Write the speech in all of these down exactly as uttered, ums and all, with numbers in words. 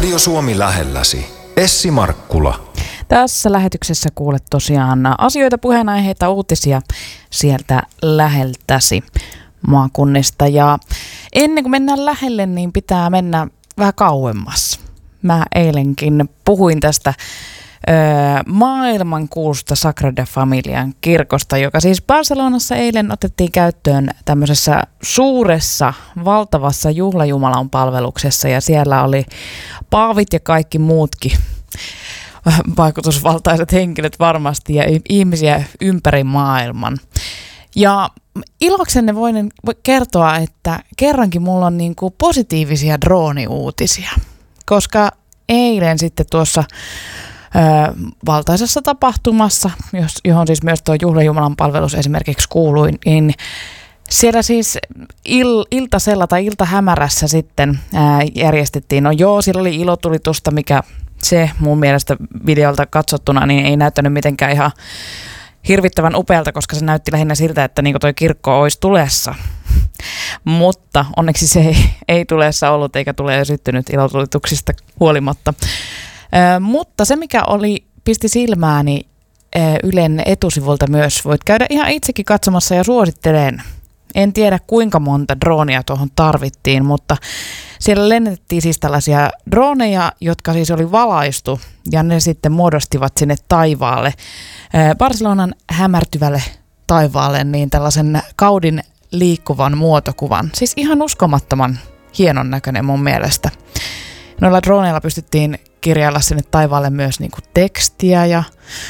Radio Suomi lähelläsi. Essi Markkula. Tässä lähetyksessä kuulet tosiaan asioita, puheenaiheita, uutisia sieltä läheltäsi maakunnista. Ja ennen kuin mennään lähelle, niin pitää mennä vähän kauemmas. Mä eilenkin puhuin tästä ö, maailmankuulusta Sagrada Familian kirkosta, joka siis Barcelonassa eilen otettiin käyttöön tämmöisessä suuressa, valtavassa juhlajumalan palveluksessa. Ja siellä oli paavit ja kaikki muutkin vaikutusvaltaiset henkilöt varmasti ja ihmisiä ympäri maailman. Ja iloksenne voin kertoa, että kerrankin mulla on niin kuin positiivisia drooniuutisia, koska eilen sitten tuossa ö, valtaisessa tapahtumassa, johon siis myös tuo juhlajumalan palvelus esimerkiksi kuului, niin siellä siis il, iltasella tai iltahämärässä sitten ää, järjestettiin, no joo, siellä oli ilotulitusta, mikä se mun mielestä videolta katsottuna niin ei näyttänyt mitenkään ihan hirvittävän upealta, koska se näytti lähinnä siltä, että niin toi kirkko olisi tulessa. Mutta onneksi se ei, ei tulessa ollut eikä tule syttynyt ilotulituksista huolimatta. Ö, mutta se, mikä oli, pisti silmääni ö, Ylen etusivulta myös, voit käydä ihan itsekin katsomassa ja suosittelen. En tiedä kuinka monta droonia tuohon tarvittiin, mutta siellä lennettiin siis tällaisia droneja, jotka siis oli valaistu ja ne sitten muodostivat sinne taivaalle, Barcelonan hämärtyvälle taivaalle, niin tällaisen kaudin liikkuvan muotokuvan. Siis ihan uskomattoman hienon näköinen mun mielestä. Noilla droneilla pystyttiin kirjailla sinne taivaalle myös niinku tekstiä ja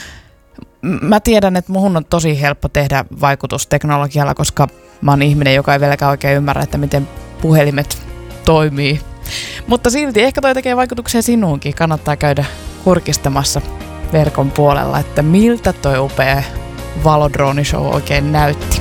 mä tiedän, että muhun on tosi helppo tehdä vaikutusteknologialla, koska mä oon ihminen, joka ei vieläkään oikein ymmärrä, että miten puhelimet toimii. Mutta silti ehkä toi tekee vaikutuksia sinuunkin. Kannattaa käydä kurkistamassa verkon puolella, että miltä toi upea valodroonishow oikein näytti.